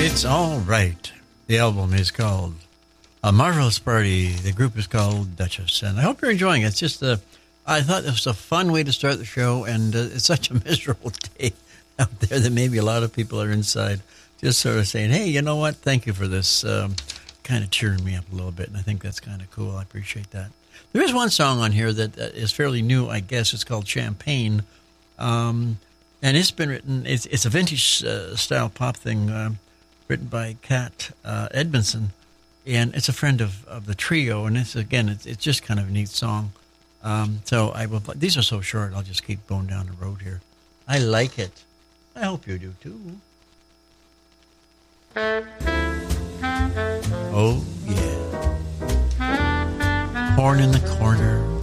It's all right. The album is called A Marvelous Party. The group is called Duchess, and I hope you're enjoying it. It's just I thought it was a fun way to start the show, and it's such a miserable day out there that maybe a lot of people are inside just sort of saying, hey, you know what? Thank you for this. Kind of cheering me up a little bit, and I think that's kind of cool. I appreciate that. There is one song on here that is fairly new, I guess. It's called Champagne, and it's been written, it's a vintage style pop thing, written by Kat Edmondson, and it's a friend of the trio, and it's just kind of a neat song. So these are so short, I'll just keep going down the road here. I like it. I hope you do too. Oh yeah. Horn in the corner,